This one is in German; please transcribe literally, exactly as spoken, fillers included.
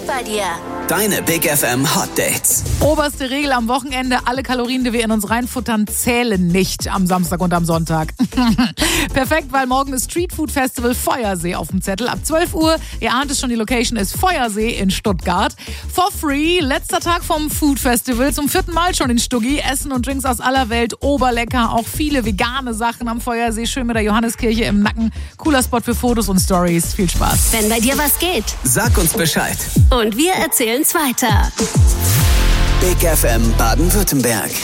geht bei dir? Deine Big F M Hot Dates. Oberste Regel am Wochenende: alle Kalorien, die wir in uns reinfuttern, zählen nicht am Samstag und am Sonntag. Perfekt, weil morgen ist Street Food Festival Feuersee auf dem Zettel. Ab zwölf Uhr, ihr ahnt es schon, die Location ist Feuersee in Stuttgart. For free, letzter Tag vom Food Festival, zum vierten Mal schon in Stuggi. Essen und Drinks aus aller Welt, oberlecker, auch viele vegane Sachen am Feuersee, schön mit der Johanneskirche im Nacken. Cooler Spot für Fotos und Stories. Viel Spaß. Wenn bei dir was geht. Sag uns Bescheid. Und wir erzählen's weiter. Big F M Baden-Württemberg.